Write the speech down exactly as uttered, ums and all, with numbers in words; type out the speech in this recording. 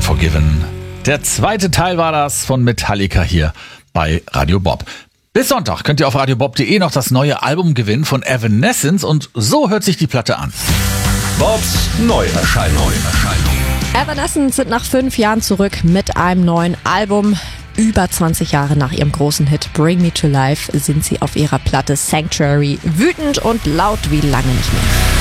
Unforgiven. Der zweite Teil war das von Metallica hier bei Radio Bob. Bis Sonntag könnt ihr auf radiobob punkt de noch das neue Album gewinnen von Evanescence und so hört sich die Platte an. Bobs Neuerscheinung. Evanescence sind nach fünf Jahren zurück mit einem neuen Album. Über zwanzig Jahre nach ihrem großen Hit Bring Me to Life sind sie auf ihrer Platte Sanctuary wütend und laut wie lange nicht mehr.